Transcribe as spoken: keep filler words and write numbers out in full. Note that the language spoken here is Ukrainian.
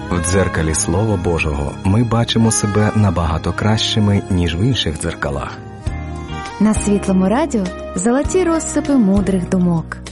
В дзеркалі Слова Божого ми бачимо себе набагато кращими, ніж в інших дзеркалах. На Світлому радіо золоті розсипи мудрих думок.